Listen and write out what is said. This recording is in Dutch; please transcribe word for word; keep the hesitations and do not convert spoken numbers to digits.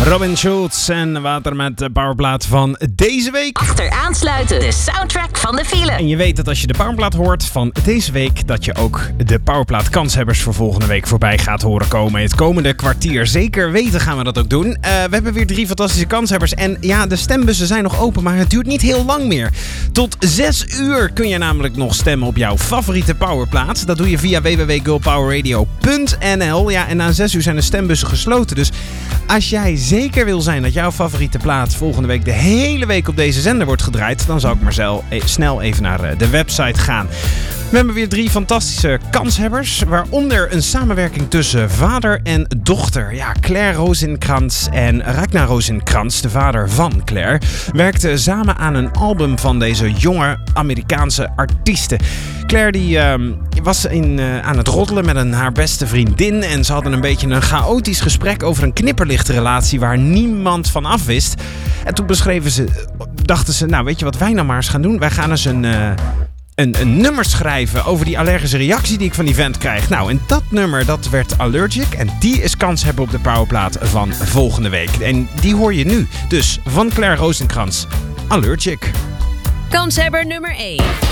Robin Schulz en Water met de Powerplaat van deze week. Achteraansluiten, de soundtrack van de file. En je weet dat als je de Powerplaat hoort van deze week, dat je ook de Powerplaat kanshebbers voor volgende week voorbij gaat horen komen. Het komende kwartier. Zeker weten gaan we dat ook doen. Uh, we hebben weer drie fantastische kanshebbers. En ja, de stembussen zijn nog open, maar het duurt niet heel lang meer. Tot zes uur kun je namelijk nog stemmen op jouw favoriete Powerplaat. Dat doe je via w w w punt girl power radio punt n l. Ja, en na zes uur zijn de stembussen gesloten. Dus als jij zeker wil zijn dat jouw favoriete plaat volgende week de hele week op deze zender wordt gedraaid, dan zou ik maar zelf e- snel even naar de website gaan. We hebben weer drie fantastische kanshebbers, waaronder een samenwerking tussen vader en dochter. Ja, Claire Rozenkrantz en Ragnar Rozenkrantz, de vader van Claire, werkten samen aan een album van deze jonge Amerikaanse artiesten. Claire die, uh, was in, uh, aan het roddelen met een, haar beste vriendin en ze hadden een beetje een chaotisch gesprek over een knipperlichtrelatie waar niemand van af wist. En toen beschreven ze, dachten ze, nou weet je wat wij nou maar eens gaan doen? Wij gaan eens een... Uh, Een, een nummer schrijven over die allergische reactie die ik van die vent krijg. Nou, en dat nummer, dat werd Allergic. En die is kans hebben op de Powerplaat van volgende week. En die hoor je nu. Dus van Claire Rozenkrantz, Allergic. Kanshebber nummer één.